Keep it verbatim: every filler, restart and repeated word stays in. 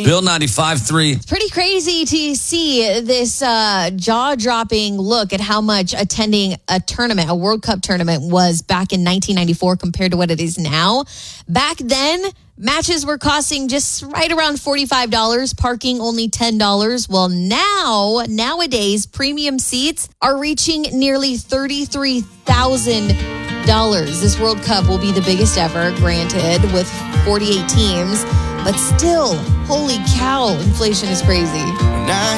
Bill ninety-five three. It's pretty crazy to see this uh, jaw-dropping look at how much attending a tournament, a World Cup tournament, was back in nineteen ninety-four compared to what it is now. Back then, matches were costing just right around forty-five dollars, parking only ten dollars. Well, now, nowadays, premium seats are reaching nearly thirty-three thousand dollars. This World Cup will be the biggest ever, granted, with forty-eight teams. But still, holy cow, inflation is crazy.